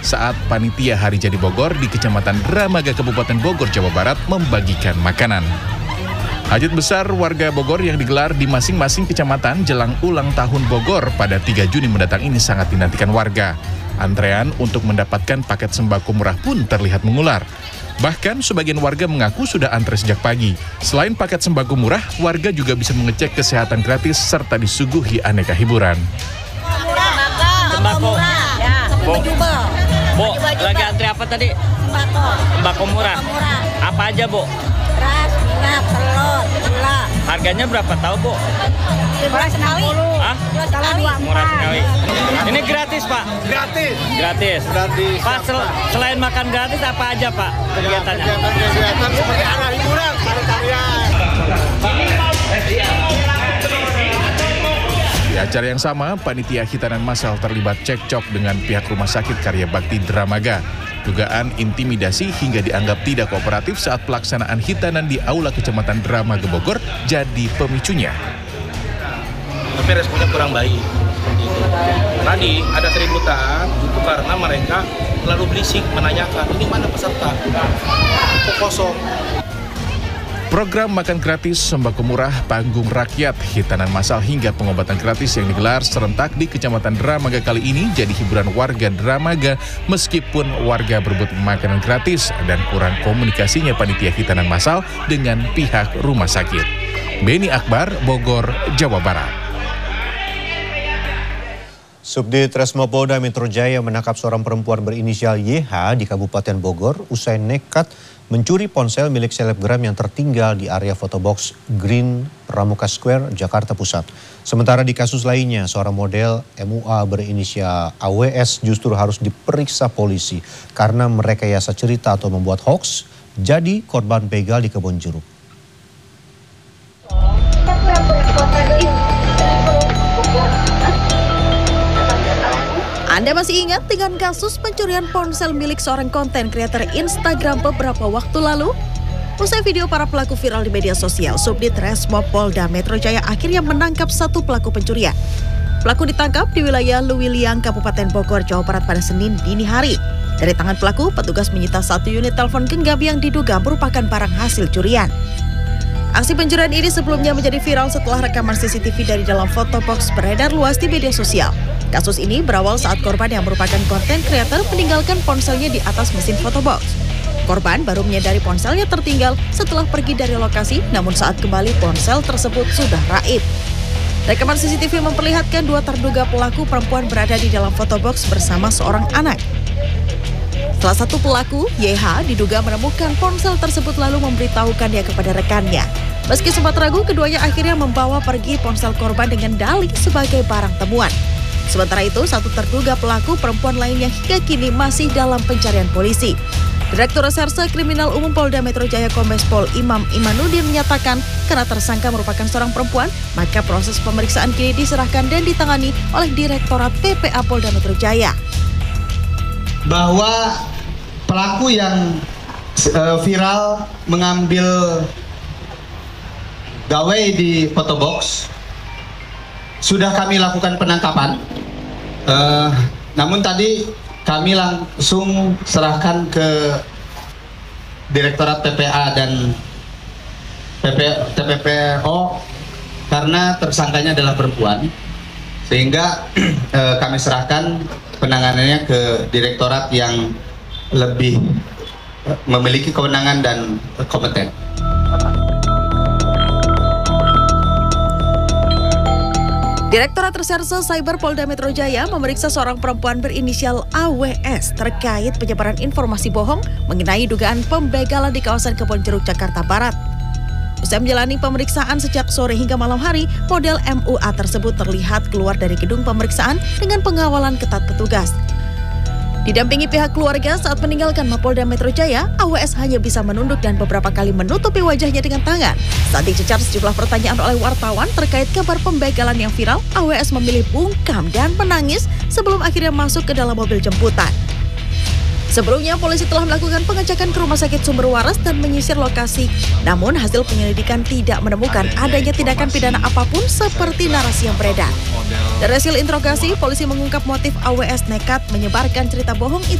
saat panitia Hari Jadi Bogor di Kecamatan Dramaga, Kabupaten Bogor, Jawa Barat membagikan makanan. Hajat besar warga Bogor yang digelar di masing-masing kecamatan jelang ulang tahun Bogor pada 3 Juni mendatang ini sangat dinantikan warga. Antrean untuk mendapatkan paket sembako murah pun terlihat mengular. Bahkan sebagian warga mengaku sudah antre sejak pagi. Selain paket sembako murah, warga juga bisa mengecek kesehatan gratis serta disuguhi aneka hiburan. Sembako murah. Ya. Bu, lagi antri apa tadi? Sembako murah. Apa aja, Bu? Beras, minyak, telur, gula. Harganya berapa tahu, Bu? Murah sekali. Hah? Murah sekali. Ini gratis, Pak? Gratis. Gratis. Gratis. Pak, selain makan gratis apa aja, Pak, kegiatannya? Kegiatan seperti arah hiburan, karya-karya. Di acara yang sama, panitia hitanan massal terlibat cekcok dengan pihak Rumah Sakit Karya Bakti Dramaga. Dugaan intimidasi hingga dianggap tidak kooperatif saat pelaksanaan hitanan di Aula Kecamatan Dramaga Bogor jadi pemicunya. Tapi responnya kurang baik. Tadi ada keributan itu karena mereka lalu berisik menanyakan ini mana peserta, kok kosong. Program makan gratis, sembako murah, panggung rakyat, hitanan massal hingga pengobatan gratis yang digelar serentak di Kecamatan Dramaga kali ini jadi hiburan warga Dramaga meskipun warga berebut makanan gratis dan kurang komunikasinya panitia hitanan massal dengan pihak rumah sakit. Beni Akbar, Bogor, Jawa Barat. Subdit Resmo Polda Metro Jaya menangkap seorang perempuan berinisial YH di Kabupaten Bogor usai nekat mencuri ponsel milik selebgram yang tertinggal di area fotobox Green Pramuka Square, Jakarta Pusat. Sementara di kasus lainnya, seorang model MUA berinisial AWS justru harus diperiksa polisi karena merekayasa cerita atau membuat hoax jadi korban begal di Kebonjeruk. Anda masih ingat dengan kasus pencurian ponsel milik seorang konten kreator Instagram beberapa waktu lalu? Usai video para pelaku viral di media sosial, Subdit Resmo Polda Metro Jaya akhirnya menangkap satu pelaku pencurian. Pelaku ditangkap di wilayah Luwiliang, Kabupaten Bogor, Jawa Barat pada Senin dini hari. Dari tangan pelaku, petugas menyita 1 unit telepon genggam yang diduga merupakan barang hasil curian. Aksi pencurian ini sebelumnya menjadi viral setelah rekaman CCTV dari dalam fotobox beredar luas di media sosial. Kasus ini berawal saat korban yang merupakan konten kreator meninggalkan ponselnya di atas mesin fotobox. Korban baru menyadari ponselnya tertinggal setelah pergi dari lokasi, namun saat kembali ponsel tersebut sudah raib. Rekaman CCTV memperlihatkan 2 terduga pelaku perempuan berada di dalam fotobox bersama seorang anak. Salah satu pelaku, YH, diduga menemukan ponsel tersebut lalu memberitahukannya kepada rekannya. Meski sempat ragu, keduanya akhirnya membawa pergi ponsel korban dengan dalih sebagai barang temuan. Sementara itu, satu terduga pelaku perempuan lain yang hingga kini masih dalam pencarian polisi. Direktur Reserse Kriminal Umum Polda Metro Jaya Kombes Pol Imam Imanuddin menyatakan karena tersangka merupakan seorang perempuan, maka proses pemeriksaan kini diserahkan dan ditangani oleh Direktorat PPA Polda Metro Jaya. Bahwa pelaku yang viral mengambil gawai di fotobox sudah kami lakukan penangkapan. Namun tadi kami langsung serahkan ke Direktorat PPA dan TPPO karena tersangkanya adalah perempuan, sehingga kami serahkan penanganannya ke direktorat yang lebih memiliki kewenangan dan kompeten. Direktorat Reserse Cyber Polda Metro Jaya memeriksa seorang perempuan berinisial AWS terkait penyebaran informasi bohong mengenai dugaan pembegalan di kawasan Kebonjeruk, Jakarta Barat. Usai menjalani pemeriksaan sejak sore hingga malam hari, model MUA tersebut terlihat keluar dari gedung pemeriksaan dengan pengawalan ketat petugas. Didampingi pihak keluarga saat meninggalkan Mapolda Metro Jaya, AWS hanya bisa menunduk dan beberapa kali menutupi wajahnya dengan tangan. Saat dicecar sejumlah pertanyaan oleh wartawan terkait kabar pembegalan yang viral, AWS memilih bungkam dan menangis sebelum akhirnya masuk ke dalam mobil jemputan. Sebelumnya, polisi telah melakukan pengecekan ke Rumah Sakit Sumber Waras dan menyisir lokasi. Namun, hasil penyelidikan tidak menemukan adanya tindakan pidana apapun seperti narasi yang beredar. Dari hasil interogasi, polisi mengungkap motif AWS nekat menyebarkan cerita bohong itu